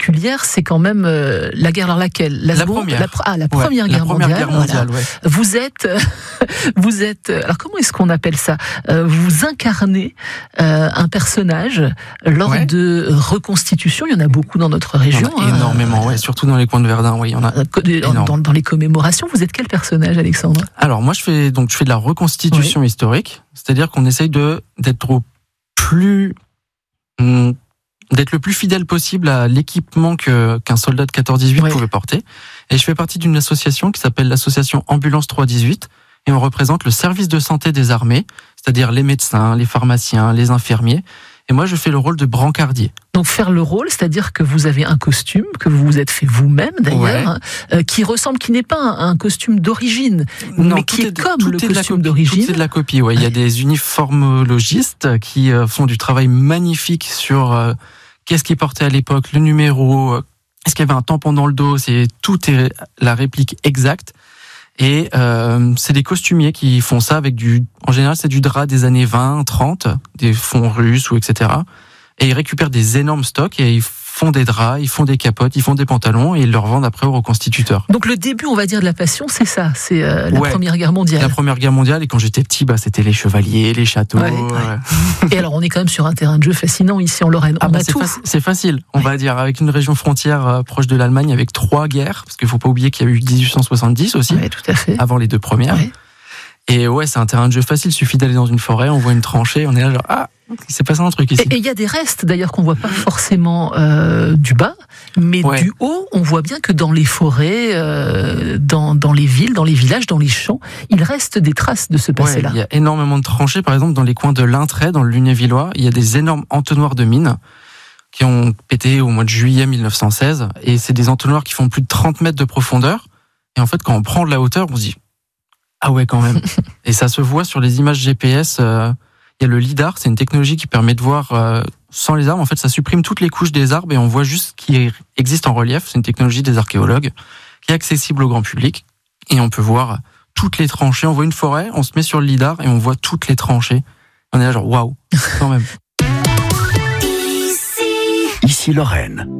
particulière, c'est quand même la guerre dans laquelle la première. La Première Guerre mondiale. Voilà. Ouais. Vous êtes, alors comment est-ce qu'on appelle ça ? Vous incarnez un personnage lors de reconstitutions. Il y en a beaucoup dans notre région. Il y en a énormément, surtout dans les coins de Verdun. Oui, il y en a dans les commémorations. Vous êtes quel personnage, Alexandre ? Alors moi, je fais de la reconstitution historique, c'est-à-dire qu'on essaye d'être le plus fidèle possible à l'équipement qu'un soldat de 14-18 pouvait porter. Et je fais partie d'une association qui s'appelle l'association Ambulance 318, et on représente le service de santé des armées, c'est-à-dire les médecins, les pharmaciens, les infirmiers. Et moi, je fais le rôle de brancardier. Donc faire le rôle, c'est-à-dire que vous avez un costume que vous vous êtes fait vous-même d'ailleurs, qui n'est pas un costume d'origine, mais qui est comme le costume d'origine. Tout est de la copie. Ouais. Il y a des uniformologistes qui font du travail magnifique sur qu'est-ce qui portait à l'époque, le numéro, est-ce qu'il y avait un tampon dans le dos. Tout est la réplique exacte. Et c'est des costumiers qui font ça en général, c'est du drap des années 20, 30, des fonds russes ou etc. Et ils récupèrent des énormes stocks et ils font des draps, ils font des capotes, ils font des pantalons et ils leur vendent après aux reconstituteurs. Donc le début, on va dire, de la passion, c'est ça, c'est la Première Guerre mondiale. La Première Guerre mondiale, et quand j'étais petit, c'était les chevaliers, les châteaux. Et alors on est quand même sur un terrain de jeu fascinant ici en Lorraine. C'est facile, on va dire, avec une région frontière proche de l'Allemagne, avec 3 guerres, parce qu'il ne faut pas oublier qu'il y a eu 1870 aussi, tout à fait. Avant les 2 premières. Et c'est un terrain de jeu facile, il suffit d'aller dans une forêt, on voit une tranchée, on est là genre, il s'est passé un truc ici. Et il y a des restes d'ailleurs qu'on voit pas forcément du bas, mais du haut, on voit bien que dans les forêts, dans les villes, dans les villages, dans les champs, il reste des traces de ce passé-là. Il y a énormément de tranchées, par exemple dans les coins de l'Intré, dans le Lunévillois, il y a des énormes entonnoirs de mines qui ont pété au mois de juillet 1916, et c'est des entonnoirs qui font plus de 30 mètres de profondeur, et en fait quand on prend de la hauteur, on se dit ah ouais quand même. Et ça se voit sur les images GPS. Il y a le lidar, c'est une technologie qui permet de voir sans les arbres. En fait, ça supprime toutes les couches des arbres et on voit juste ce qui existe en relief. C'est une technologie des archéologues qui est accessible au grand public. Et on peut voir toutes les tranchées. On voit une forêt, on se met sur le lidar et on voit toutes les tranchées. On est là genre waouh, quand même. Ici Lorraine.